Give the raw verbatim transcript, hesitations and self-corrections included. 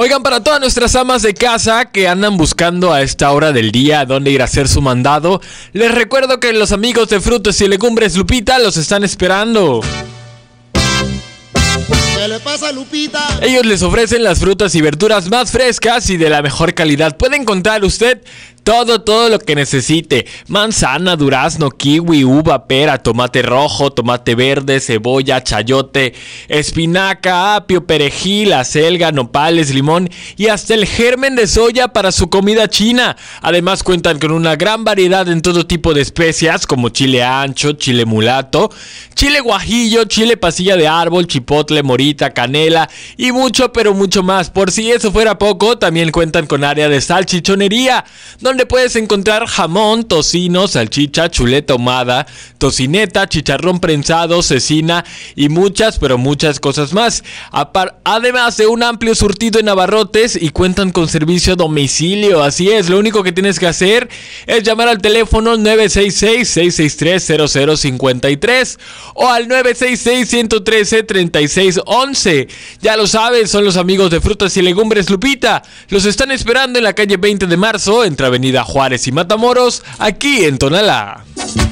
Oigan, para todas nuestras amas de casa que andan buscando a esta hora del día dónde ir a hacer su mandado, les recuerdo que los amigos de Frutas y Legumbres Lupita los están esperando. ¿Qué le pasa, Lupita? Ellos les ofrecen las frutas y verduras más frescas y de la mejor calidad. Puede encontrar usted todo, todo lo que necesite. Manzana, durazno, kiwi, uva, pera, tomate rojo, tomate verde, cebolla, chayote, espinaca, apio, perejil, acelga, nopales, limón y hasta el germen de soya para su comida china. Además cuentan con una gran variedad en todo tipo de especias como chile ancho, chile mulato, chile guajillo, chile pasilla de árbol, chipotle, morita, canela y mucho pero mucho más. Por si eso fuera poco, también cuentan con área de salchichonería, donde puedes encontrar jamón, tocino, salchicha, chuleta ahumada, tocineta, chicharrón prensado, cecina y muchas, pero muchas cosas más. Además de un amplio surtido en abarrotes y cuentan con servicio a domicilio. Así es, lo único que tienes que hacer es llamar al teléfono nueve seis seis, seis seis tres, cero cero cinco tres o al nueve seis seis, uno uno tres, tres seis once. Ya lo sabes, son los amigos de Frutas y Legumbres Lupita. Los están esperando en la calle veinte de marzo, entre Avenida Juárez y Matamoros, aquí en Tonalá.